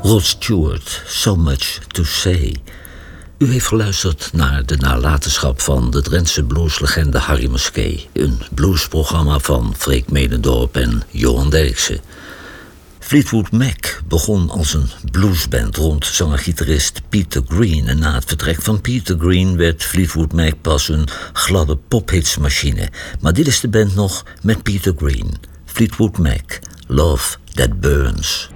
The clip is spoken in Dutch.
Rod Stewart, So Much To Say. U heeft geluisterd naar de nalatenschap van de Drentse blueslegende Harry Musquet. Een bluesprogramma van Freek Medendorp en Johan Derksen. Fleetwood Mac begon als een bluesband rond zanger-gitarist Peter Green. En na het vertrek van Peter Green werd Fleetwood Mac pas een gladde pophitsmachine. Maar dit is de band nog met Peter Green. Fleetwood Mac, Love That Burns.